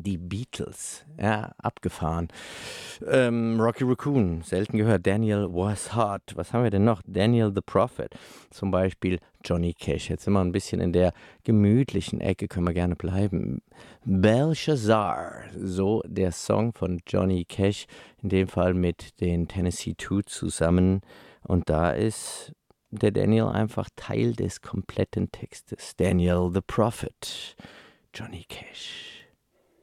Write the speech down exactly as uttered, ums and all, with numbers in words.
die Beatles. Ja, abgefahren. Ähm, Rocky Raccoon, selten gehört. Daniel Was Hot. Was haben wir denn noch? Daniel the Prophet. Zum Beispiel Johnny Cash. Jetzt sind wir ein bisschen in der gemütlichen Ecke, können wir gerne bleiben. Belshazzar, so der Song von Johnny Cash, in dem Fall mit den Tennessee Two zusammen. Und da ist der Daniel einfach Teil des kompletten Textes. Daniel the Prophet, Johnny Cash.